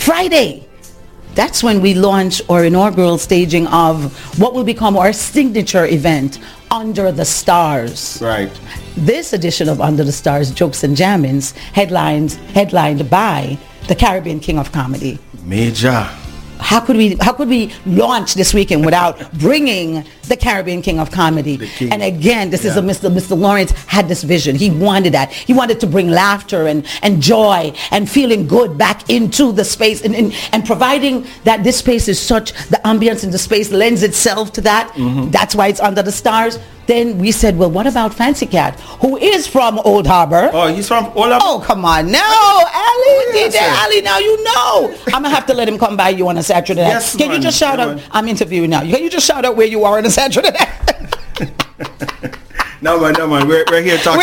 Friday. That's when we launch our inaugural staging of what will become our signature event, Under the Stars. Right. This edition of Under the Stars, Jokes and Jammins, headlined by the Caribbean King of Comedy. Major. How could we launch this weekend without bringing the Caribbean King of Comedy? And again, this is Mr. Lawrence had this vision. He wanted that. He wanted to bring laughter and joy and feeling good back into the space and providing that this space is such, the ambience in the space lends itself to that. Mm-hmm. That's why it's Under the Stars. Then we said, well, what about Fancy Cat, who is from Old Harbor? Oh, he's from Old Harbor? Oh, come on now, Ali, DJ Ali, now you know. I'm going to have to let him come by you on a Saturday night. Yes, Can you just shout out, I'm interviewing now. Can you just shout out where you are on a Saturday night? No man, we're here talking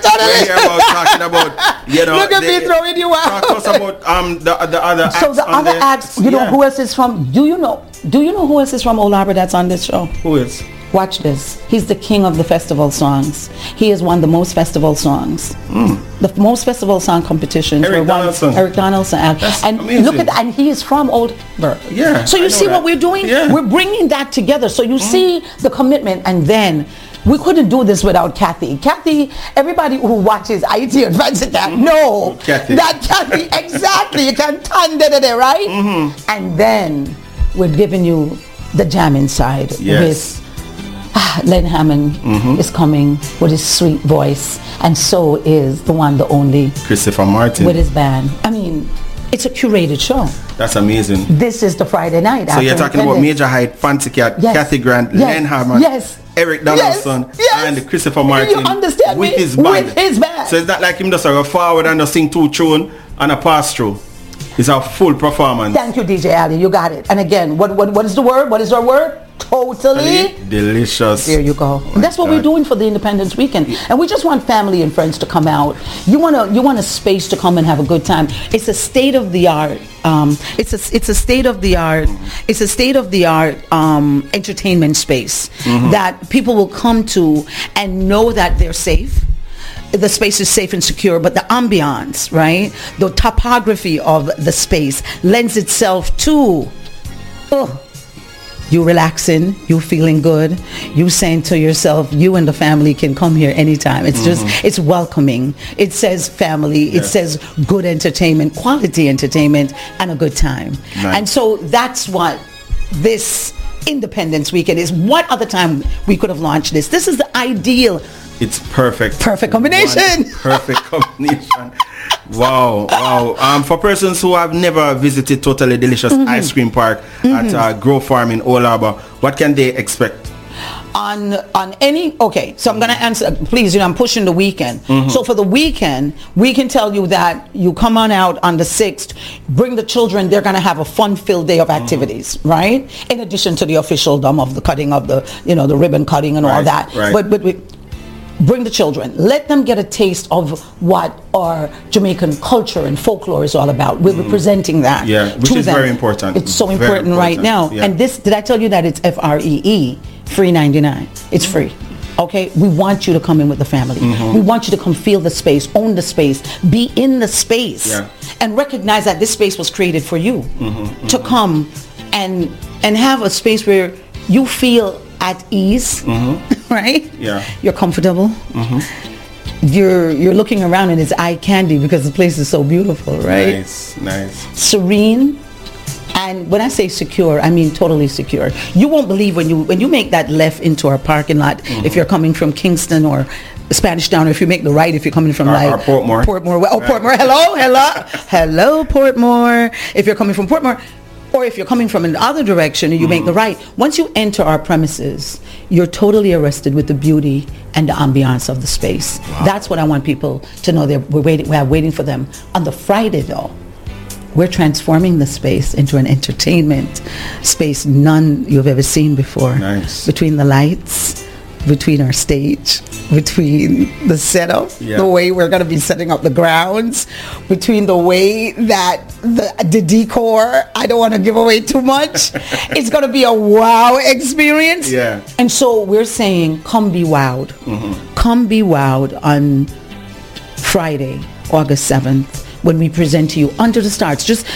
about, you know. Look at me throwing you out. Talk to us about the other acts. So the other acts, you know who else is from, do you know who else is from Old Harbor that's on this show? Who is? Watch this. He's the king of the festival songs. He has won the most festival songs. The most festival song competitions. Eric Donaldson. Eric Donaldson. That's and amazing. look at that. And he is from Old Harbor. Yeah. So you see what we're doing? Yeah. We're bringing that together. So you see the commitment. And then we couldn't do this without Kathy. Kathy, everybody who watches IT and Fancy Cat know that Kathy, exactly. You can turn there, right? Mm-hmm. And then we're giving you the jamming side with Len Hammond is coming with his sweet voice, and so is the one, the only Christopher Martin with his band. I mean, it's a curated show. That's amazing. This is the Friday night. So you're talking about Major Hyde, Fancy Cat, Kathy Grant, Len Hammond, Eric Donaldson, and Christopher Martin. You understand with me? His band. With his band. So it's not like him just go forward and just sing two tune and a pass through. It's a full performance. Thank you, DJ Ali. You got it. And again, what is the word? What is our word? Totally delicious. There you go. And that's what we're doing for the Independence Weekend. And we just want family and friends to come out. You want a space to come and have a good time. It's a state of the art. It's a state of the art entertainment space that people will come to and know that they're safe. The space is safe and secure, but the ambiance, right? The topography of the space lends itself to you relaxing, you feeling good, you saying to yourself, you and the family can come here anytime. It's just, it's welcoming. It says family, it says good entertainment, quality entertainment, and a good time. Nice. And so that's what this Independence Weekend is. What other time we could have launched this? This is the ideal. It's perfect. Perfect combination. Perfect combination. Wow. For persons who have never visited Totally Delicious Ice Cream Park at Grove Farm in Old Harbor, what can they expect? On any, okay, so I'm going to answer, please, I'm pushing the weekend. So for the weekend, we can tell you that you come on out on the 6th, bring the children, they're going to have a fun-filled day of activities, right? In addition to the officialdom of the cutting of the, the ribbon cutting and all that. Right. But we bring the children. Let them get a taste of what our Jamaican culture and folklore is all about. We're presenting that which is very important. It's so important right now. Yeah. And this, did I tell you that it's FREE, free 99? It's free. Okay? We want you to come in with the family. We want you to come feel the space, own the space, be in the space, and recognize that this space was created for you to come and have a space where you feel at ease, right? Yeah. You're comfortable. You're looking around and it's eye candy because the place is so beautiful, right? Nice. Serene. And when I say secure, I mean totally secure. You won't believe when you make that left into our parking lot, if you're coming from Kingston or Spanish Town, or if you make the right, if you're coming from Portmore. Portmore. Hello, Portmore. If you're coming from Portmore, or if you're coming from another direction and you make the right, once you enter our premises, you're totally arrested with the beauty and the ambiance of the space. Wow. That's what I want people to know. We're waiting for them. On the Friday, though, we're transforming the space into an entertainment space none you've ever seen before. Nice. Between the lights, between our stage, between the setup, the way we're going to be setting up the grounds, between the way that the decor, I don't want to give away too much. It's going to be a wow experience. Yeah. And so we're saying, come be wowed. Come be wowed on Friday, August 7th. When we present to you Under the Stars. Just